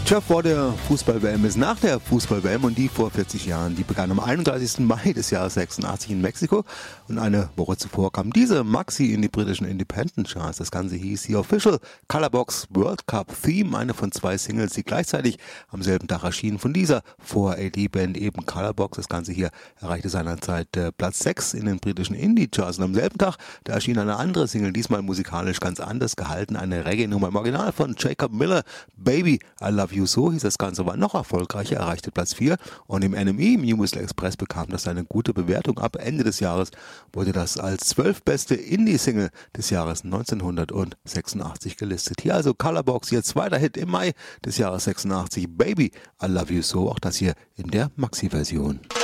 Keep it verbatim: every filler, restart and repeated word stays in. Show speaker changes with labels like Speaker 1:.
Speaker 1: Tja, vor der Fußball-W M ist nach der Fußball-W M und die vor vierzig Jahren. Die begann am einunddreißigsten Mai des Jahres sechsundachtzig in Mexiko und eine Woche zuvor kam diese Maxi in die britischen Independent Charts. Das Ganze hieß The Official Colorbox World Cup Theme, eine von zwei Singles, die gleichzeitig am selben Tag erschienen von dieser vier A D-Band eben Colorbox. Das Ganze hier erreichte seinerzeit äh, Platz sechs in den britischen Indie-Charts und am selben Tag, da erschien eine andere Single, diesmal musikalisch ganz anders gehalten, eine Reggae-Nummer im Original von Jacob Miller, Baby, I Love You So hieß das Ganze, war noch erfolgreicher, erreichte Platz vier und im N M E Music Express bekam das eine gute Bewertung. Ab Ende des Jahres wurde das als zwölfbeste Indie-Single des Jahres neunzehnhundertsechsundachtzig gelistet. Hier also Colorbox, ihr zweiter Hit im Mai des Jahres sechsundachtzig, Baby, I Love You So, auch das hier in der Maxi-Version.